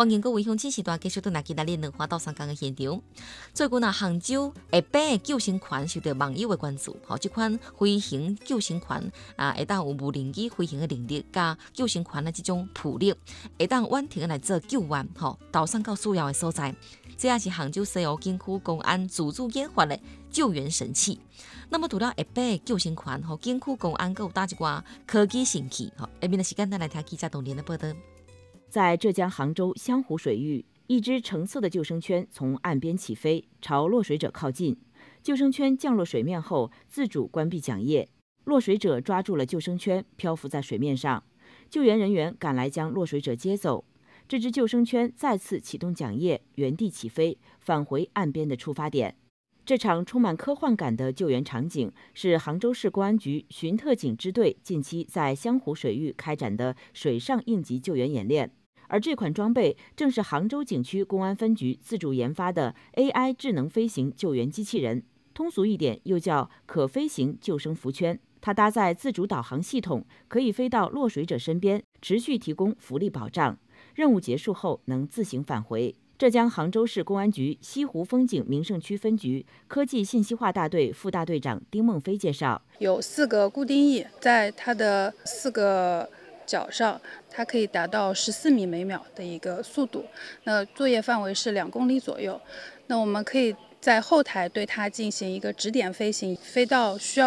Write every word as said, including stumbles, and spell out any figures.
欢迎各位乡亲时段继续到咱今仔日两花岛三港的现场。最近啊，杭州下班的救生船受到网友的关注。吼，这款飞行救生船啊，会当有无人机飞行的能力，加救生船的这种浮力，会当远程来做救援，吼，岛上到需要的所在。这也是杭州西湖景区公安自主研发的救援神器。那么除了下班的救生船，吼，景区公安还有搭一寡科技神器。吼，下面的时间，咱来听记者董连的报道。 在浙江杭州湘湖水域，一只橙色的救生圈从岸边起飞，朝落水者靠近。救生圈降落水面后，自主关闭桨叶。落水者抓住了救生圈，漂浮在水面上。救援人员赶来将落水者接走。这只救生圈再次启动桨叶，原地起飞，返回岸边的出发点。这场充满科幻感的救援场景是杭州市公安局巡特警支队近期在湘湖水域开展的水上应急救援演练。而这款装备正是杭州景区公安分局自主研发的 A I 智能飞行救援机器人，通俗一点又叫可飞行救生浮圈。它搭载自主导航系统，可以飞到落水者身边，持续提供浮力保障。任务结束后能自行返回。浙江杭州市公安局西湖风景名胜区分局科技信息化大队副大队长丁梦飞介绍， 有四个固定翼，在它的四个脚上，它可以达到十四米每秒的一个速度，那作业范围是两公里左右。那我们可以在后台对它进行一个指点飞行，飞到需要